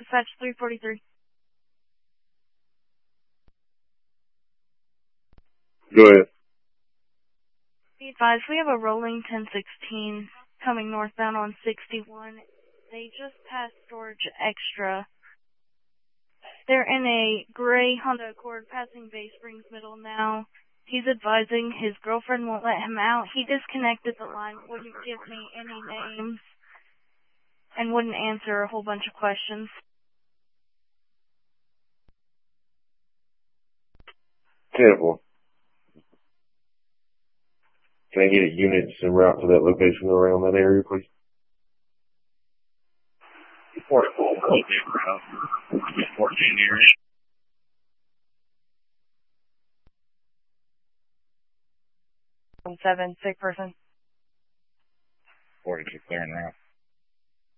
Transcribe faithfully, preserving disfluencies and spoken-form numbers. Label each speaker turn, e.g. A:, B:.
A: Dispatch three forty-three.
B: Go ahead.
A: Be advised, we have a rolling ten sixteen coming northbound on sixty-one. They just passed Storage Extra. They're in a gray Honda Accord passing Bay Springs Middle now. He's advising his girlfriend won't let him out. He disconnected the line, wouldn't give me any names, and wouldn't answer a whole bunch of questions.
B: ten four. Can I get a unit en route to that location around that area, please?
C: forty-four, fourteen area.
A: Seven, sick person.
C: forty-two, clearing route.